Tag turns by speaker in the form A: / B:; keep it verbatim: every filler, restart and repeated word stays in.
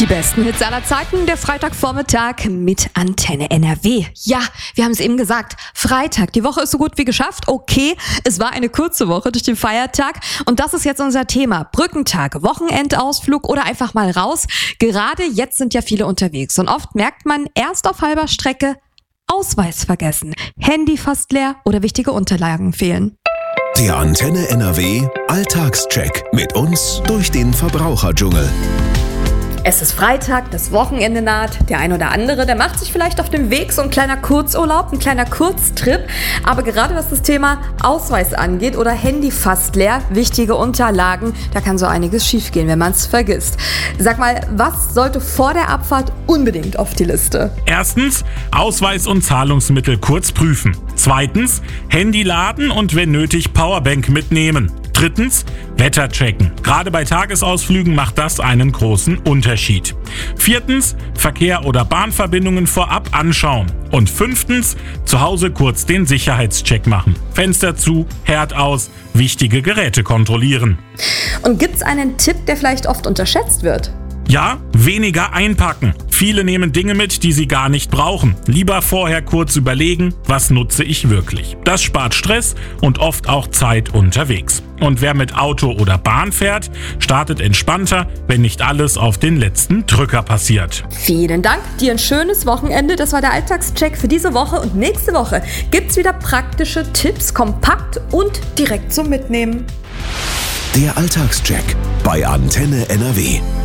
A: besten Hits aller Zeiten, der Freitagvormittag mit Antenne N R W. Ja, wir haben es eben gesagt, Freitag, die Woche ist so gut wie geschafft. Okay, es war eine kurze Woche durch den Feiertag und das ist jetzt unser Thema. Brückentag, Wochenendausflug oder einfach mal raus. Gerade jetzt sind ja viele unterwegs und oft merkt man erst auf halber Strecke, Ausweis vergessen, Handy fast leer oder wichtige Unterlagen fehlen.
B: Der Antenne N R W Alltagscheck mit uns durch den Verbraucherdschungel.
A: Es ist Freitag, das Wochenende naht. Der ein oder andere, der macht sich vielleicht auf dem Weg, so ein kleiner Kurzurlaub, ein kleiner Kurztrip. Aber gerade was das Thema Ausweis angeht oder Handy fast leer, wichtige Unterlagen, da kann so einiges schiefgehen, wenn man es vergisst. Sag mal, was sollte vor der Abfahrt unbedingt auf die Liste?
C: Erstens, Ausweis und Zahlungsmittel kurz prüfen. Zweitens, Handy laden und wenn nötig Powerbank mitnehmen. Drittens, Wetter checken. Gerade bei Tagesausflügen macht das einen großen Unterschied. Viertens, Verkehr oder Bahnverbindungen vorab anschauen. Und fünftens, zu Hause kurz den Sicherheitscheck machen. Fenster zu, Herd aus, wichtige Geräte kontrollieren.
A: Und gibt's einen Tipp, der vielleicht oft unterschätzt wird?
C: Ja, weniger einpacken. Viele nehmen Dinge mit, die sie gar nicht brauchen. Lieber vorher kurz überlegen, was nutze ich wirklich. Das spart Stress und oft auch Zeit unterwegs. Und wer mit Auto oder Bahn fährt, startet entspannter, wenn nicht alles auf den letzten Drücker passiert.
A: Vielen Dank, dir ein schönes Wochenende. Das war der Alltagscheck für diese Woche und nächste Woche gibt's wieder praktische Tipps, kompakt und direkt zum Mitnehmen.
B: Der Alltagscheck bei Antenne N R W.